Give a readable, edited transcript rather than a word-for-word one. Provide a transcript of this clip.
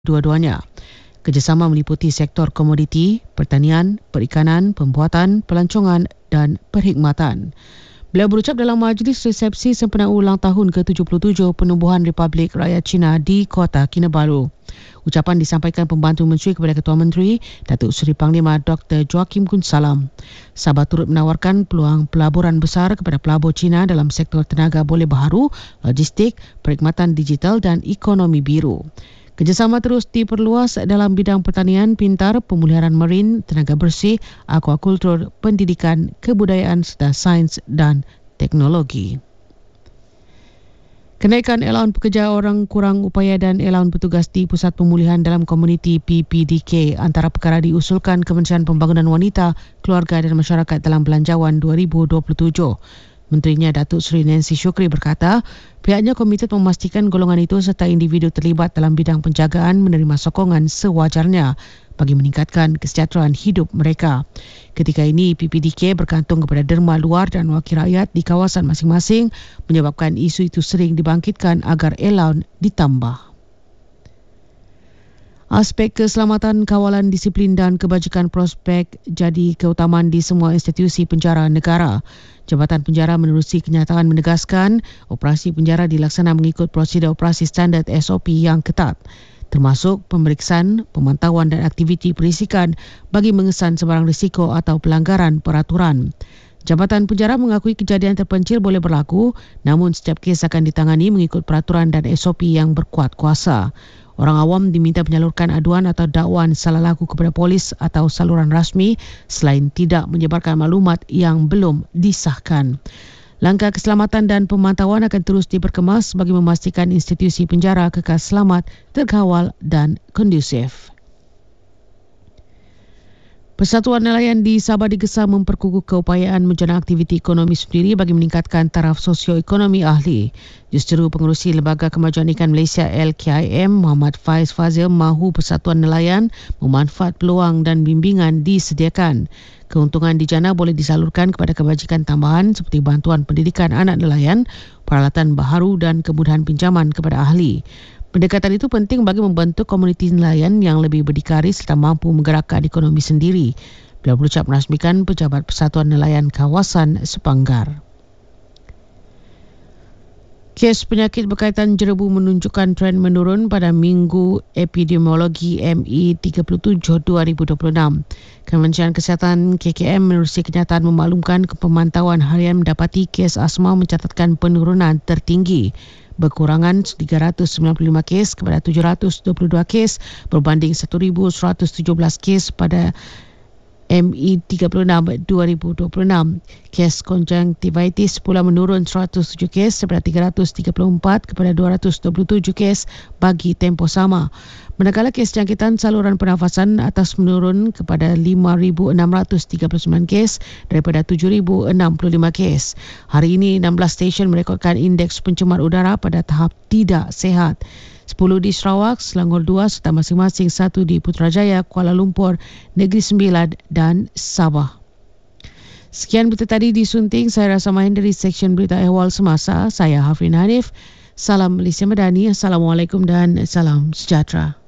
dua-duanya. Kerjasama meliputi sektor komoditi, pertanian, perikanan, pembuatan, pelancongan dan perkhidmatan. Beliau berucap dalam majlis resepsi sempena ulang tahun ke-77 penubuhan Republik Rakyat China di Kota Kinabalu. Ucapan disampaikan Pembantu Menteri kepada Ketua Menteri, Datuk Seri Panglima Dr. Joachim Gunsalam. Sabah turut menawarkan peluang pelaburan besar kepada pelabur China dalam sektor tenaga boleh baharu, logistik, perkhidmatan digital dan ekonomi biru. Kerjasama terus diperluas dalam bidang pertanian pintar, pemeliharaan marin, tenaga bersih, aquakultur, pendidikan, kebudayaan serta sains dan teknologi. Kenaikan allowans pekerja orang kurang upaya dan allowans petugas di Pusat Pemulihan dalam Komuniti PPDK antara perkara diusulkan Kementerian Pembangunan Wanita, Keluarga dan Masyarakat dalam Belanjawan 2027. Menterinya Datuk Seri Nancy Shukri berkata, pihaknya komited memastikan golongan itu serta individu terlibat dalam bidang penjagaan menerima sokongan sewajarnya bagi meningkatkan kesejahteraan hidup mereka. Ketika ini, PPDK bergantung kepada derma luar dan wakil rakyat di kawasan masing-masing menyebabkan isu itu sering dibangkitkan agar allowance ditambah. Aspek keselamatan, kawalan disiplin dan kebajikan prospek jadi keutamaan di semua institusi penjara negara. Jabatan Penjara menerusi kenyataan menegaskan operasi penjara dilaksana mengikut prosedur operasi standard SOP yang ketat, termasuk pemeriksaan, pemantauan dan aktiviti perisikan bagi mengesan sebarang risiko atau pelanggaran peraturan. Jabatan Penjara mengakui kejadian terpencil boleh berlaku, namun setiap kes akan ditangani mengikut peraturan dan SOP yang berkuat kuasa. Orang awam diminta menyalurkan aduan atau dakwaan salah laku kepada polis atau saluran rasmi selain tidak menyebarkan maklumat yang belum disahkan. Langkah keselamatan dan pemantauan akan terus diperkemas bagi memastikan institusi penjara kekal selamat, terkawal dan kondusif. Persatuan Nelayan di Sabah digesa memperkukuh keupayaan menjana aktiviti ekonomi sendiri bagi meningkatkan taraf sosioekonomi ahli. Juruterus Pengerusi Lembaga Kemajuan Ikan Malaysia LKIM, Muhammad Faiz Fazil, mahu Persatuan Nelayan memanfaat peluang dan bimbingan disediakan. Keuntungan dijana boleh disalurkan kepada kebajikan tambahan seperti bantuan pendidikan anak nelayan, peralatan baharu dan kemudahan pinjaman kepada ahli. Pendekatan itu penting bagi membentuk komuniti nelayan yang lebih berdikari serta mampu menggerakkan ekonomi sendiri. Beliau berucap merasmikan Pejabat Persatuan Nelayan Kawasan Sepanggar. Kes penyakit berkaitan jerebu menunjukkan tren menurun pada Minggu Epidemiologi ME 37/2026. Kementerian Kesihatan KKM menerusi kenyataan memaklumkan pemantauan harian mendapati kes asma mencatatkan penurunan tertinggi. Berkurangan 395 kes kepada 722 kes berbanding 1,117 kes pada ME 36/2026. Kes konjungtivitis pula menurun 107 kes daripada 334 kepada 227 kes bagi tempoh sama. Manakala kes jangkitan saluran pernafasan atas menurun kepada 5,639 kes daripada 7,065 kes. Hari ini 16 stesen merekodkan indeks pencemar udara pada tahap tidak sihat. 10 di Sarawak, Selangor 2 serta masing-masing 1 di Putrajaya, Kuala Lumpur, Negeri Sembilan dan Sabah. Sekian berita tadi disunting. Saya Rasa Mahin dari Seksyen Berita Ehwal Semasa. Saya Hafrin Hanif. Salam Malaysia Madani. Assalamualaikum dan salam sejahtera.